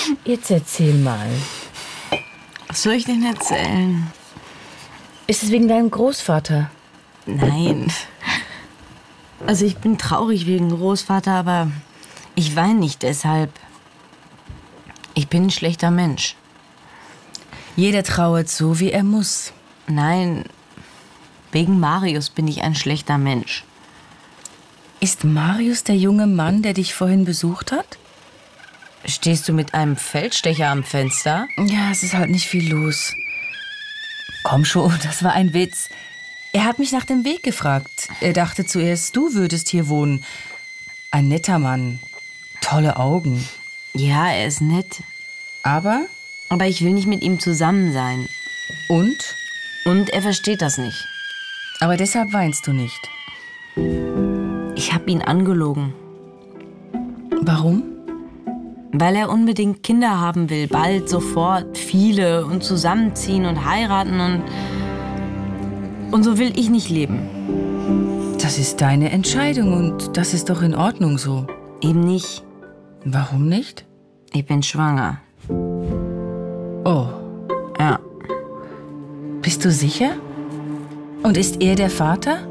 Jetzt erzähl mal. Was soll ich denn erzählen? Ist es wegen deinem Großvater? Nein. Also ich bin traurig wegen Großvater, aber ich weine nicht deshalb. Ich bin ein schlechter Mensch. Jeder trauert so, wie er muss. Nein, wegen Marius bin ich ein schlechter Mensch. Ist Marius der junge Mann, der dich vorhin besucht hat? Stehst du mit einem Feldstecher am Fenster? Ja, es ist halt nicht viel los. Komm schon, das war ein Witz. Er hat mich nach dem Weg gefragt. Er dachte zuerst, du würdest hier wohnen. Ein netter Mann. Tolle Augen. Ja, er ist nett. Aber? Aber ich will nicht mit ihm zusammen sein. Und? Und er versteht das nicht. Aber deshalb weinst du nicht. Ich habe ihn angelogen. Warum? Weil er unbedingt Kinder haben will. Bald, sofort, viele und zusammenziehen und heiraten und so will ich nicht leben. Das ist deine Entscheidung und das ist doch in Ordnung so. Eben nicht. Warum nicht? Ich bin schwanger. Oh. Ja. Bist du sicher? Und ist er der Vater?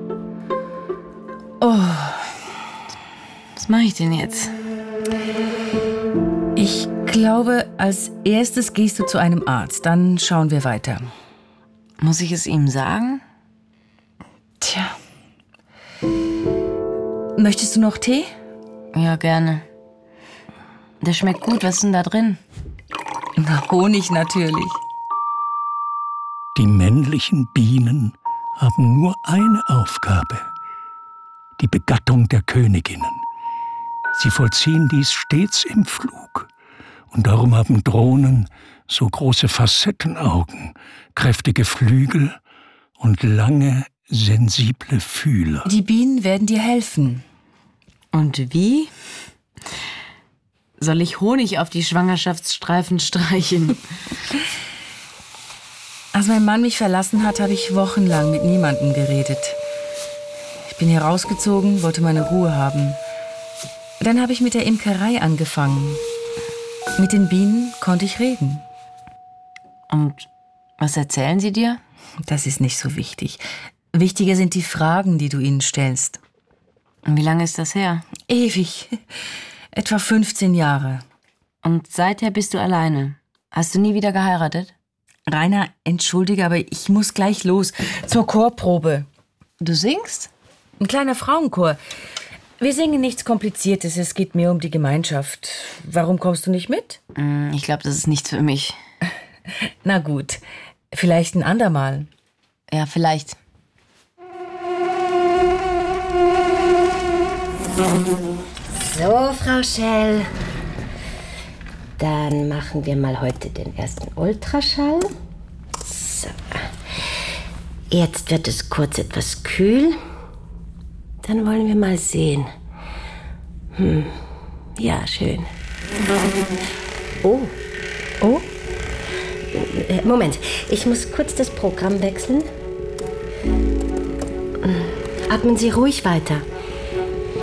Oh. Was mache ich denn jetzt? Ich glaube, als erstes gehst du zu einem Arzt. Dann schauen wir weiter. Muss ich es ihm sagen? Tja. Möchtest du noch Tee? Ja, gerne. Der schmeckt gut. Was ist denn da drin? Na, Honig natürlich. Die männlichen Bienen haben nur eine Aufgabe: die Begattung der Königinnen. Sie vollziehen dies stets im Flug. Und darum haben Drohnen so große Facettenaugen, kräftige Flügel und lange, sensible Fühler. Die Bienen werden dir helfen. Und wie? Soll ich Honig auf die Schwangerschaftsstreifen streichen? Als mein Mann mich verlassen hat, habe ich wochenlang mit niemandem geredet. Ich bin hier rausgezogen, wollte meine Ruhe haben. Dann habe ich mit der Imkerei angefangen. Mit den Bienen konnte ich reden. Und was erzählen sie dir? Das ist nicht so wichtig. Wichtiger sind die Fragen, die du ihnen stellst. Und wie lange ist das her? Ewig. Etwa 15 Jahre. Und seither bist du alleine. Hast du nie wieder geheiratet? Rainer, entschuldige, aber ich muss gleich los. Zur Chorprobe. Du singst? Ein kleiner Frauenchor. Wir singen nichts Kompliziertes, es geht mehr um die Gemeinschaft. Warum kommst du nicht mit? Ich glaube, das ist nichts für mich. Na gut, vielleicht ein andermal. Ja, vielleicht. So, Frau Schell. Dann machen wir mal heute den ersten Ultraschall. So. Jetzt wird es kurz etwas kühl. Dann wollen wir mal sehen. Ja, schön. Oh. Oh? Moment, ich muss kurz das Programm wechseln. Atmen Sie ruhig weiter.